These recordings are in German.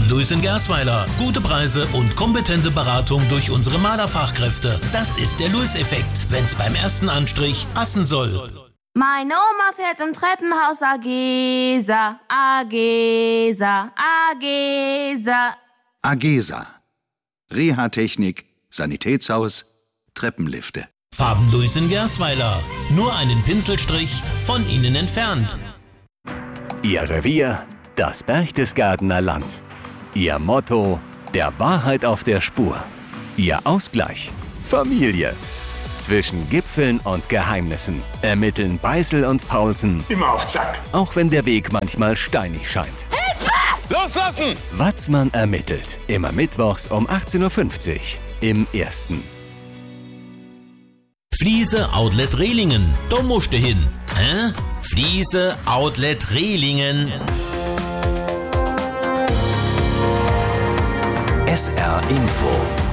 Farbenlös in Gersweiler. Gute Preise und kompetente Beratung durch unsere Malerfachkräfte. Das ist der Lewis-Effekt, wenn's beim ersten Anstrich passen soll. Meine Oma fährt im Treppenhaus Agesa, Agesa, Agesa. Agesa. Reha-Technik, Sanitätshaus, Treppenlifte. Farbenlös in Gersweiler. Nur einen Pinselstrich von Ihnen entfernt. Ihr Revier, das Berchtesgadener Land. Ihr Motto, der Wahrheit auf der Spur. Ihr Ausgleich, Familie. Zwischen Gipfeln und Geheimnissen ermitteln Beißel und Paulsen. Immer auf Zack. Auch wenn der Weg manchmal steinig scheint. Hilfe! Loslassen! Watzmann ermittelt. Immer mittwochs um 18:50 Uhr im Ersten. Fliese Outlet Rehlingen. Da musst du hin. Hä? Fliese Outlet Rehlingen. SR Info.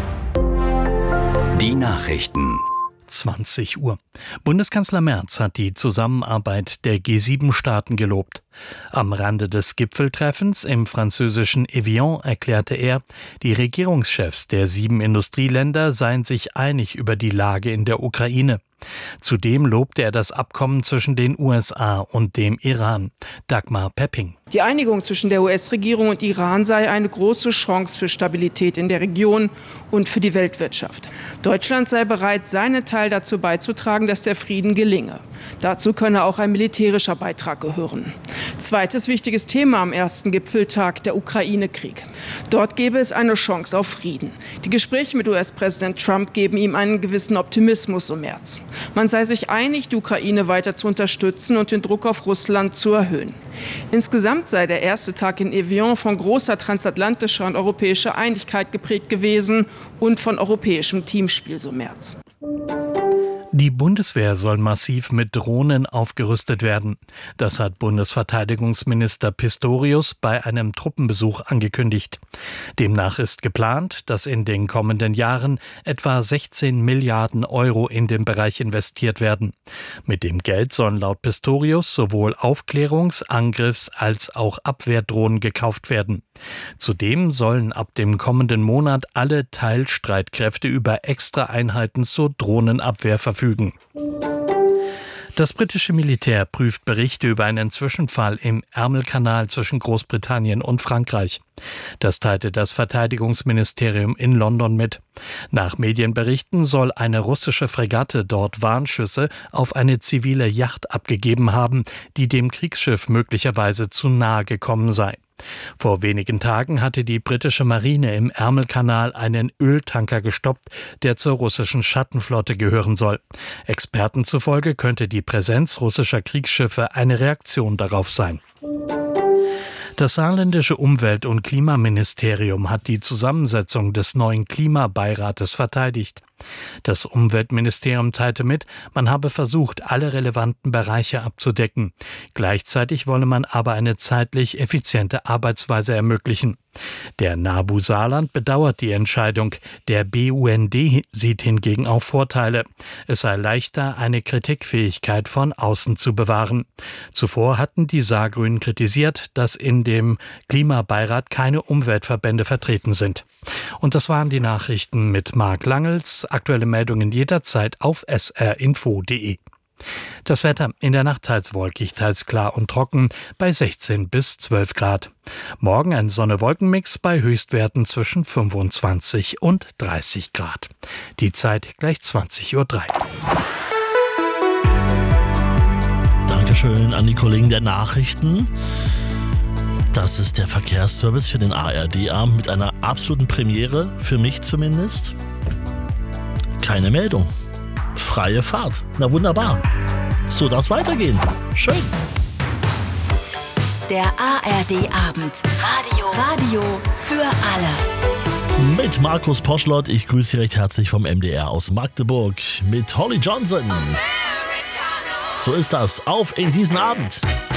Die Nachrichten. 20 Uhr. Bundeskanzler Merz hat die Zusammenarbeit der G7-Staaten gelobt. Am Rande des Gipfeltreffens im französischen Evian erklärte er, die Regierungschefs der 7 Industrieländer seien sich einig über die Lage in der Ukraine. Zudem lobte er das Abkommen zwischen den USA und dem Iran. Dagmar Pepping. Die Einigung zwischen der US-Regierung und Iran sei eine große Chance für Stabilität in der Region und für die Weltwirtschaft. Deutschland sei bereit, seinen Teil dazu beizutragen, dass der Frieden gelinge. Dazu könne auch ein militärischer Beitrag gehören. Zweites wichtiges Thema am ersten Gipfeltag, der Ukraine-Krieg. Dort gäbe es eine Chance auf Frieden. Die Gespräche mit US-Präsident Trump geben ihm einen gewissen Optimismus im März. Man sei sich einig, die Ukraine weiter zu unterstützen und den Druck auf Russland zu erhöhen. Insgesamt sei der erste Tag in Evian von großer transatlantischer und europäischer Einigkeit geprägt gewesen und von europäischem Teamspiel, so Merz. Die Bundeswehr soll massiv mit Drohnen aufgerüstet werden. Das hat Bundesverteidigungsminister Pistorius bei einem Truppenbesuch angekündigt. Demnach ist geplant, dass in den kommenden Jahren etwa 16 Milliarden Euro in den Bereich investiert werden. Mit dem Geld sollen laut Pistorius sowohl Aufklärungs-, Angriffs- als auch Abwehrdrohnen gekauft werden. Zudem sollen ab dem kommenden Monat alle Teilstreitkräfte über Extraeinheiten zur Drohnenabwehr verfügen. Das britische Militär prüft Berichte über einen Zwischenfall im Ärmelkanal zwischen Großbritannien und Frankreich. Das teilte das Verteidigungsministerium in London mit. Nach Medienberichten soll eine russische Fregatte dort Warnschüsse auf eine zivile Yacht abgegeben haben, die dem Kriegsschiff möglicherweise zu nahe gekommen sei. Vor wenigen Tagen hatte die britische Marine im Ärmelkanal einen Öltanker gestoppt, der zur russischen Schattenflotte gehören soll. Experten zufolge könnte die Präsenz russischer Kriegsschiffe eine Reaktion darauf sein. Das saarländische Umwelt- und Klimaministerium hat die Zusammensetzung des neuen Klimabeirates verteidigt. Das Umweltministerium teilte mit, man habe versucht, alle relevanten Bereiche abzudecken. Gleichzeitig wolle man aber eine zeitlich effiziente Arbeitsweise ermöglichen. Der NABU Saarland bedauert die Entscheidung. Der BUND sieht hingegen auch Vorteile. Es sei leichter, eine Kritikfähigkeit von außen zu bewahren. Zuvor hatten die Saargrünen kritisiert, dass in dem Klimabeirat keine Umweltverbände vertreten sind. Und das waren die Nachrichten mit Marc Langels. Aktuelle Meldungen jederzeit auf srinfo.de. Das Wetter in der Nacht teils wolkig, teils klar und trocken bei 16 bis 12 Grad. Morgen ein Sonne-Wolken-Mix bei Höchstwerten zwischen 25 und 30 Grad. Die Zeit gleich 20:03 Uhr. Dankeschön an die Kollegen der Nachrichten. Das ist der Verkehrsservice für den ARD-Abend mit einer absoluten Premiere, für mich zumindest. Keine Meldung. Freie Fahrt. Na wunderbar. So darf es weitergehen. Schön. Der ARD-Abend. Radio für alle. Mit Markus Poschlott. Ich grüße Sie recht herzlich vom MDR aus Magdeburg. Mit Holly Johnson. So ist das. Auf in diesen Abend.